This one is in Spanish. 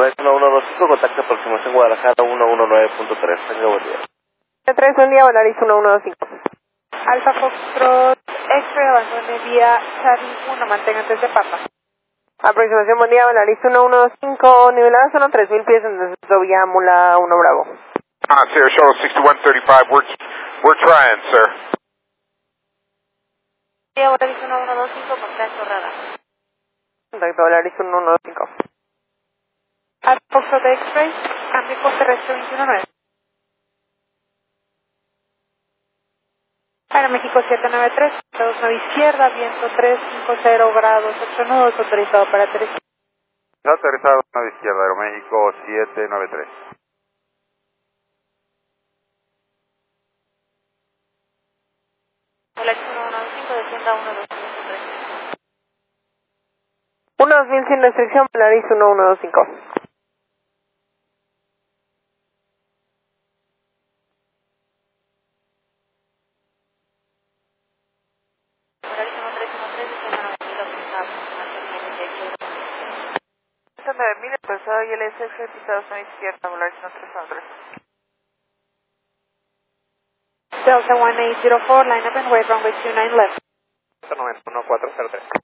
Volaris 1125, contacto aproximación Guadalajara 119.3. Tenga buen día. 3, buen día, Volaris 1125. Alfa Foxtrot X-Ray, abandone vía Charlie 1, mantenga antes de Papa. Aproximación, buen día, Volaris 1125, nivelada zona 3000 pies en descenso vía Mula 1 Bravo. Sierra Shuttle 6135, we're trying, sir. Vía Volaris 1125, contacto radar. Contacto Volaris 1125. Alfa Foxtrot X-Ray, cambio con terrestre 219. Aeroméxico 793, 29 izquierda, viento 350 grados, 8 nudos, autorizado para aterrizar. Aterrizado a la izquierda, Aeroméxico 793. Volaris 1125, descienda 125. 12000 sin restricción, Volaris 1125. Volaris 1313, descienda 92, autorizado. 9000, empezado y LS ejecutado zona izquierda, Volaris 1313. Delta 1804, line up and wait runway 29 left. 91, 403.